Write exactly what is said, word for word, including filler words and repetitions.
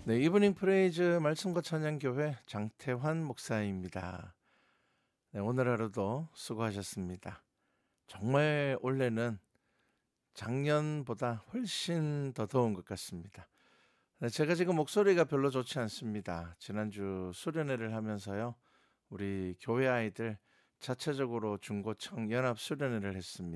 네, 이브닝 프레이즈 말씀과 찬양교회 장태환 목사입니다. 네, 오늘 하루도 수고하셨습니다. 정말 올해는 작년보다 훨씬 더 더운 것 같습니다. 네, 제가 지금 목소리가 별로 좋지 않습니다. 지난주 수련회를 하면서요, 우리 교회 아이들 자체적으로 중고청 연합 수련회를 했습니다.